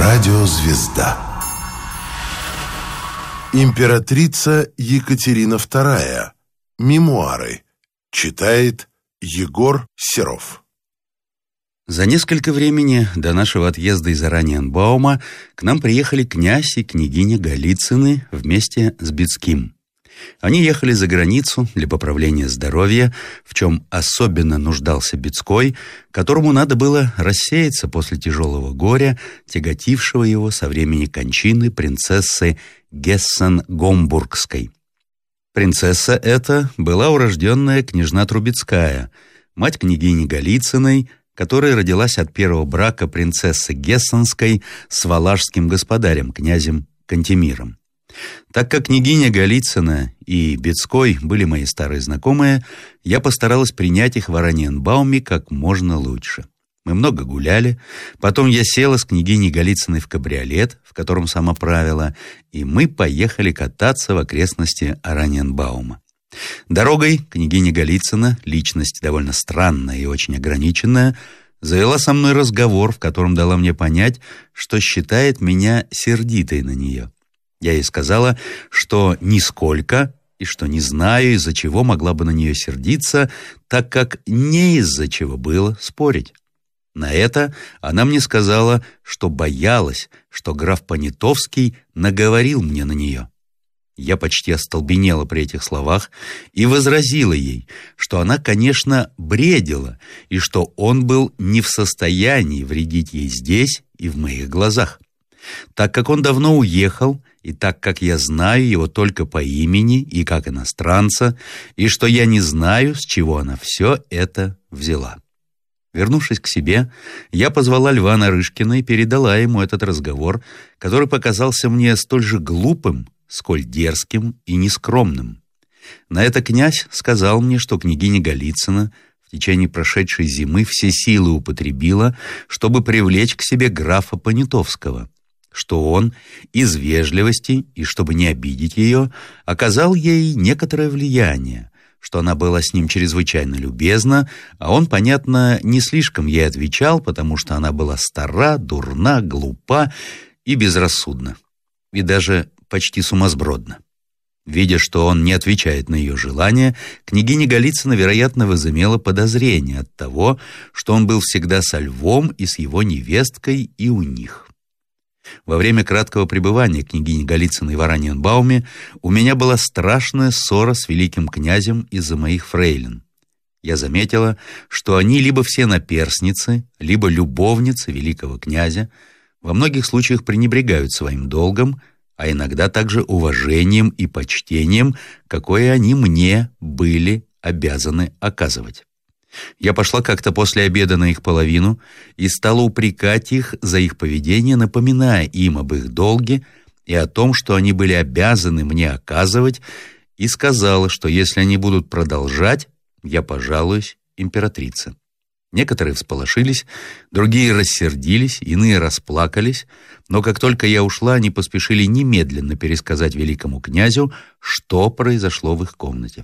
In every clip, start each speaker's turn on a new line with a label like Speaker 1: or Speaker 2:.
Speaker 1: Радиозвезда. Императрица Екатерина II. Мемуары. Читает Егор Серов.
Speaker 2: За несколько времени до нашего отъезда из Ораниенбаума к нам приехали князь и княгиня Голицыны вместе с Бицким. Они ехали за границу для поправления здоровья, в чем особенно нуждался Бицкой, которому надо было рассеяться после тяжелого горя, тяготившего его со времени кончины принцессы Гессен-Гомбургской. Принцесса эта была урожденная княжна Трубецкая, мать княгини Голицыной, которая родилась от первого брака принцессы Гессенской с валашским господарем, князем Кантемиром. Так как княгиня Голицына и Бицкой были мои старые знакомые, я постаралась принять их в Ораниенбауме как можно лучше. Мы много гуляли, потом я села с княгиней Голицыной в кабриолет, в котором сама правила, и мы поехали кататься в окрестности Ораниенбаума. Дорогой княгиня Голицына, личность довольно странная и очень ограниченная, завела со мной разговор, в котором дала мне понять, что считает меня сердитой на нее. Я ей сказала, что нисколько, и что не знаю, из-за чего могла бы на нее сердиться, так как не из-за чего было спорить. На это она мне сказала, что боялась, что граф Понятовский наговорил мне на нее. Я почти остолбенела при этих словах и возразила ей, что она, конечно, бредила, и что он был не в состоянии вредить ей здесь и в моих глазах. Так как он давно уехал, и так как я знаю его только по имени и как иностранца, и что я не знаю, с чего она все это взяла. Вернувшись к себе, я позвала Льва Нарышкина и передала ему этот разговор, который показался мне столь же глупым, сколь дерзким и нескромным. На это князь сказал мне, что княгиня Голицына в течение прошедшей зимы все силы употребила, чтобы привлечь к себе графа Понятовского, что он из вежливости и чтобы не обидеть ее, оказал ей некоторое влияние, что она была с ним чрезвычайно любезна, а он, понятно, не слишком ей отвечал, потому что она была стара, дурна, глупа и безрассудна, и даже почти сумасбродна. Видя, что он не отвечает на ее желания, княгиня Голицына, вероятно, возымела подозрение от того, что он был всегда со Львом и с его невесткой и у них. Во время краткого пребывания княгини Голицыной в Ораниенбауме у меня была страшная ссора с великим князем из-за моих фрейлин. Я заметила, что они либо все наперсницы, либо любовницы великого князя, во многих случаях пренебрегают своим долгом, а иногда также уважением и почтением, какое они мне были обязаны оказывать. Я пошла как-то после обеда на их половину и стала упрекать их за их поведение, напоминая им об их долге и о том, что они были обязаны мне оказывать, и сказала, что если они будут продолжать, я пожалуюсь императрице. Некоторые всполошились, другие рассердились, иные расплакались, но как только я ушла, они поспешили немедленно пересказать великому князю, что произошло в их комнате.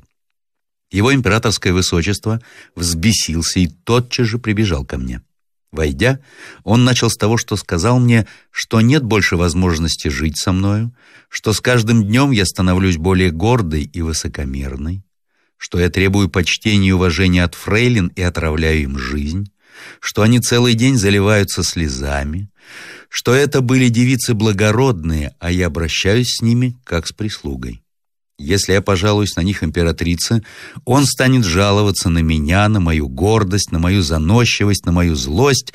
Speaker 2: Его императорское высочество взбесился и тотчас же прибежал ко мне. Войдя, он начал с того, что сказал мне, что нет больше возможности жить со мною, что с каждым днем я становлюсь более гордой и высокомерной, что я требую почтения и уважения от фрейлин и отравляю им жизнь, что они целый день заливаются слезами, что это были девицы благородные, а я обращаюсь с ними как с прислугой. Если я пожалуюсь на них императрице, он станет жаловаться на меня, на мою гордость, на мою заносчивость, на мою злость,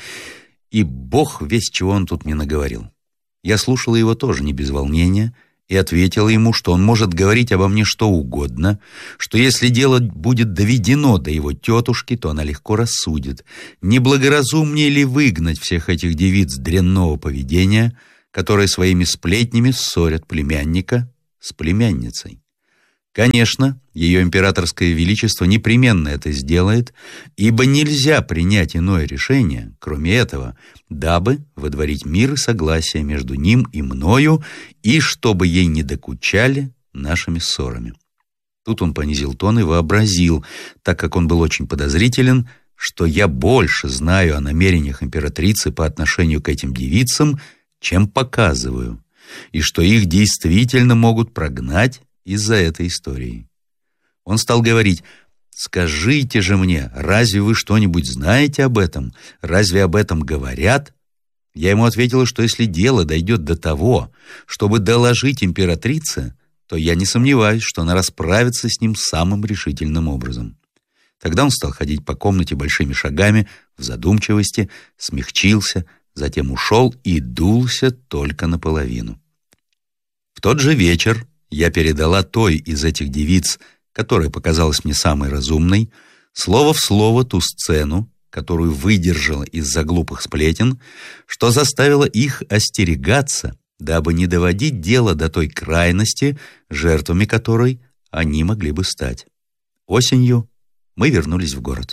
Speaker 2: и бог весть, чего он тут мне наговорил. Я слушала его тоже не без волнения и ответила ему, что он может говорить обо мне что угодно, что если дело будет доведено до его тетушки, то она легко рассудит, не благоразумнее ли выгнать всех этих девиц дрянного поведения, которые своими сплетнями ссорят племянника с племянницей. Конечно, ее императорское величество непременно это сделает, ибо нельзя принять иное решение, кроме этого, дабы водворить мир и согласие между ним и мною, и чтобы ей не докучали нашими ссорами. Тут он понизил тон и вообразил, так как он был очень подозрителен, что я больше знаю о намерениях императрицы по отношению к этим девицам, чем показываю, и что их действительно могут прогнать из-за этой истории. Он стал говорить: «Скажите же мне, разве вы что-нибудь знаете об этом? Разве об этом говорят?» Я ему ответила, что если дело дойдет до того, чтобы доложить императрице, то я не сомневаюсь, что она расправится с ним самым решительным образом. Тогда он стал ходить по комнате большими шагами, в задумчивости, смягчился, затем ушел и дулся только наполовину. В тот же вечер я передала той из этих девиц, которая показалась мне самой разумной, слово в слово ту сцену, которую выдержала из-за глупых сплетен, что заставило их остерегаться, дабы не доводить дело до той крайности, жертвами которой они могли бы стать. Осенью мы вернулись в город.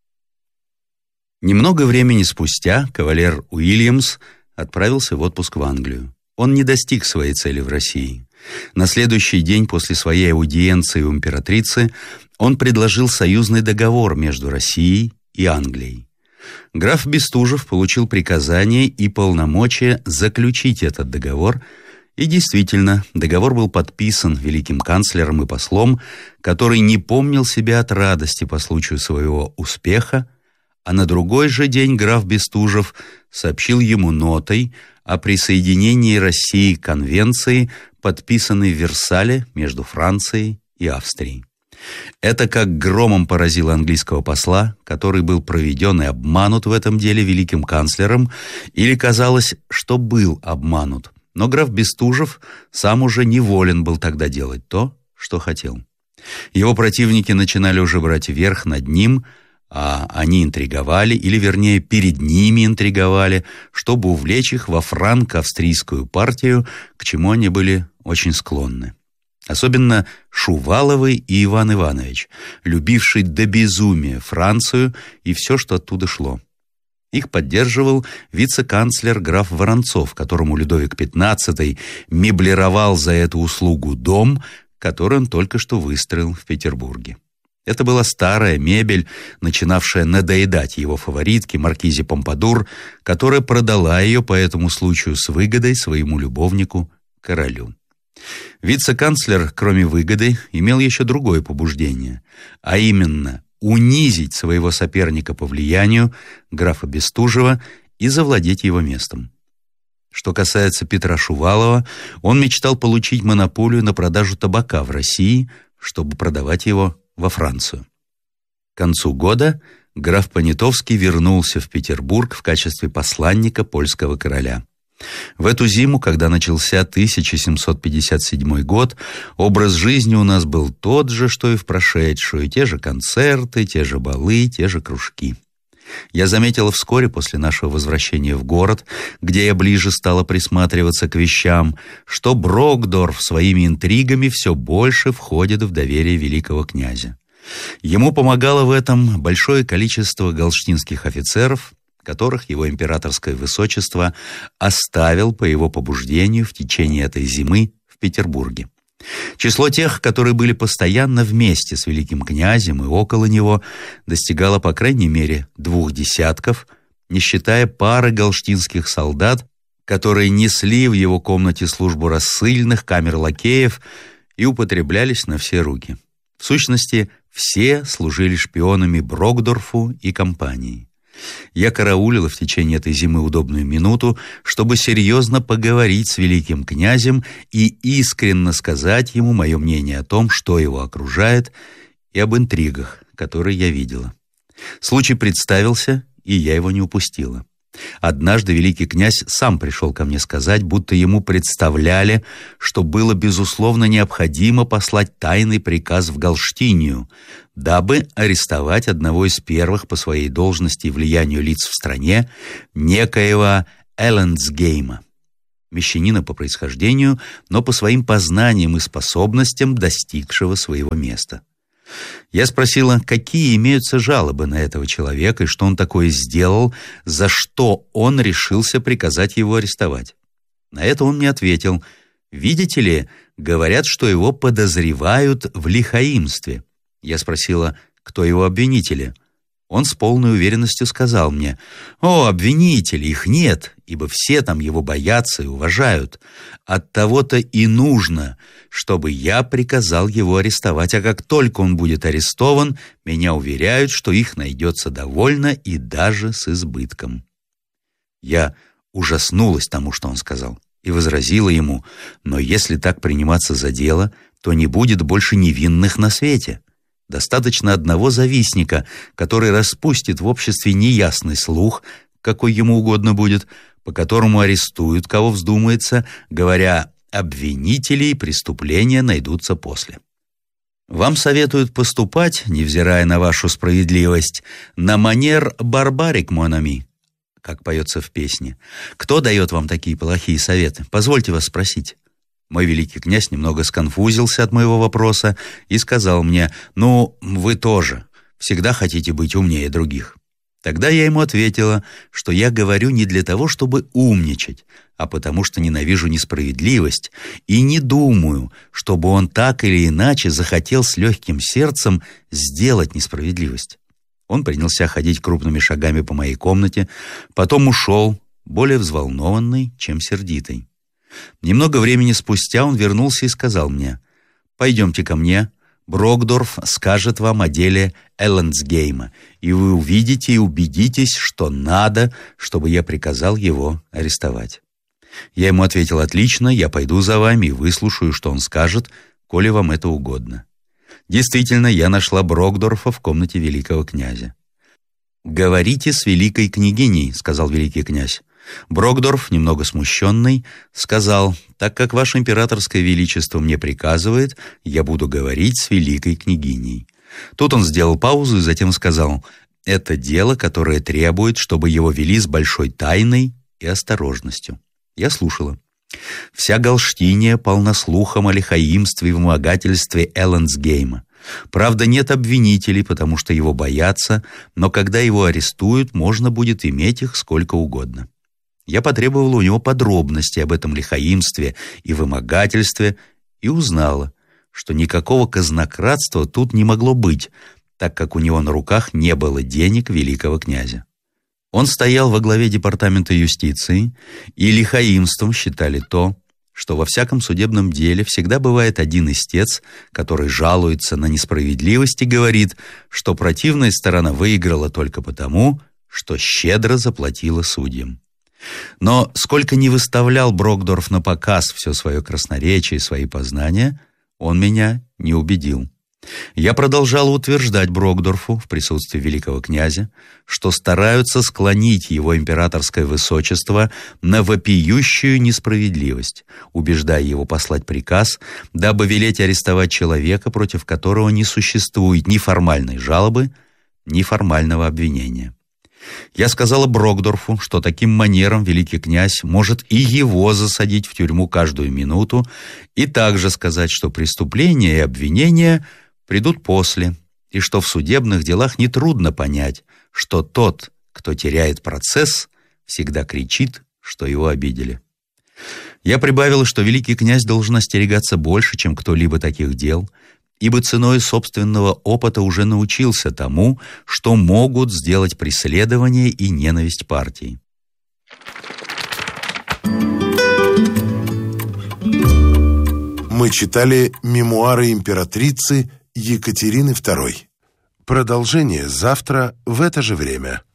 Speaker 2: Немного времени спустя кавалер Уильямс отправился в отпуск в Англию. Он не достиг своей цели в России. На следующий день после своей аудиенции у императрицы он предложил союзный договор между Россией и Англией. Граф Бестужев получил приказание и полномочия заключить этот договор, и действительно, договор был подписан великим канцлером и послом, который не помнил себя от радости по случаю своего успеха, а на другой же день граф Бестужев сообщил ему нотой о присоединении России к конвенции, подписанной в Версале между Францией и Австрией. Это как громом поразило английского посла, который был проведен и обманут в этом деле великим канцлером, или казалось, что был обманут. Но граф Бестужев сам уже не волен был тогда делать то, что хотел. Его противники начинали уже брать верх над ним, а они интриговали, или вернее перед ними интриговали, чтобы увлечь их во франко-австрийскую партию, к чему они были очень склонны. Особенно Шуваловы и Иван Иванович, любивший до безумия Францию и все, что оттуда шло. Их поддерживал вице-канцлер граф Воронцов, которому Людовик XV меблировал за эту услугу дом, который он только что выстроил в Петербурге. Это была старая мебель, начинавшая надоедать его фаворитке, маркизе Помпадур, которая продала ее по этому случаю с выгодой своему любовнику, королю. Вице-канцлер, кроме выгоды, имел еще другое побуждение, а именно унизить своего соперника по влиянию, графа Бестужева, и завладеть его местом. Что касается Петра Шувалова, он мечтал получить монополию на продажу табака в России, чтобы продавать его во Францию. К концу года граф Понятовский вернулся в Петербург в качестве посланника польского короля. В эту зиму, когда начался 1757 год, образ жизни у нас был тот же, что и в прошедшую, те же концерты, те же балы, те же кружки. Я заметила вскоре после нашего возвращения в город, где я ближе стала присматриваться к вещам, что Брокдорф своими интригами все больше входит в доверие великого князя. Ему помогало в этом большое количество галштинских офицеров, которых его императорское высочество оставил по его побуждению в течение этой зимы в Петербурге. Число тех, которые были постоянно вместе с великим князем и около него, достигало по крайней мере 20, не считая пары галштинских солдат, которые несли в его комнате службу рассыльных, камер-лакеев и употреблялись на все руки. В сущности, все служили шпионами Брокдорфу и компании. Я караулила в течение этой зимы удобную минуту, чтобы серьезно поговорить с великим князем и искренне сказать ему мое мнение о том, что его окружает, и об интригах, которые я видела. Случай представился, и я его не упустила. Однажды великий князь сам пришел ко мне сказать, будто ему представляли, что было безусловно необходимо послать тайный приказ в Галштинию, дабы арестовать одного из первых по своей должности и влиянию лиц в стране, некоего Эллендсгейма, мещанина по происхождению, но по своим познаниям и способностям достигшего своего места. Я спросила, какие имеются жалобы на этого человека и что он такое сделал, за что он решился приказать его арестовать. На это он мне ответил: «Видите ли, говорят, что его подозревают в лихаимстве». Я спросила, кто его обвинители. Он с полной уверенностью сказал мне: «О, обвинители, их нет, ибо все там его боятся и уважают. Оттого-то и нужно, чтобы я приказал его арестовать, а как только он будет арестован, меня уверяют, что их найдется довольно и даже с избытком». Я ужаснулась тому, что он сказал, и возразила ему: «Но если так приниматься за дело, то не будет больше невинных на свете. Достаточно одного завистника, который распустит в обществе неясный слух, какой ему угодно будет, по которому арестуют, кого вздумается, говоря: обвинителей преступления найдутся после. Вам советуют поступать, невзирая на вашу справедливость, на манер барбарик монами, как поется в песне. Кто дает вам такие плохие советы? Позвольте вас спросить». Мой великий князь немного сконфузился от моего вопроса и сказал мне: «Ну, вы тоже всегда хотите быть умнее других». Тогда я ему ответила, что я говорю не для того, чтобы умничать, а потому что ненавижу несправедливость и не думаю, чтобы он так или иначе захотел с легким сердцем сделать несправедливость. Он принялся ходить крупными шагами по моей комнате, потом ушел, более взволнованный, чем сердитый. Немного времени спустя он вернулся и сказал мне: «Пойдемте ко мне, Брокдорф скажет вам о деле Эллендсгейма, и вы увидите и убедитесь, что надо, чтобы я приказал его арестовать». Я ему ответил: «Отлично, я пойду за вами и выслушаю, что он скажет, коли вам это угодно». Действительно, я нашла Брокдорфа в комнате великого князя. «Говорите с великой княгиней», — сказал великий князь. Брокдорф, немного смущенный, сказал: «Так как ваше императорское величество мне приказывает, я буду говорить с великой княгиней». Тут он сделал паузу и затем сказал: «Это дело, которое требует, чтобы его вели с большой тайной и осторожностью». Я слушала. Вся Галштиния полна слухом о лихаимстве и вымогательстве Эллендсгейма. Правда, нет обвинителей, потому что его боятся, но когда его арестуют, можно будет иметь их сколько угодно. Я потребовала у него подробностей об этом лихаимстве и вымогательстве и узнала, что никакого казнократства тут не могло быть, так как у него на руках не было денег великого князя. Он стоял во главе департамента юстиции, и лихаимством считали то, что во всяком судебном деле всегда бывает один истец, который жалуется на несправедливость и говорит, что противная сторона выиграла только потому, что щедро заплатила судьям. Но сколько ни выставлял Брокдорф на показ все свое красноречие и свои познания, он меня не убедил. Я продолжал утверждать Брокдорфу в присутствии великого князя, что стараются склонить его императорское высочество на вопиющую несправедливость, убеждая его послать приказ, дабы велеть арестовать человека, против которого не существует ни формальной жалобы, ни формального обвинения. Я сказала Брокдорфу, что таким манером великий князь может и его засадить в тюрьму каждую минуту, и также сказать, что преступления и обвинения придут после, и что в судебных делах нетрудно понять, что тот, кто теряет процесс, всегда кричит, что его обидели. Я прибавила, что великий князь должен остерегаться больше, чем кто-либо таких дел, ибо ценой собственного опыта уже научился тому, что могут сделать преследование и ненависть партии.
Speaker 1: Мы читали мемуары императрицы Екатерины II. Продолжение завтра в это же время.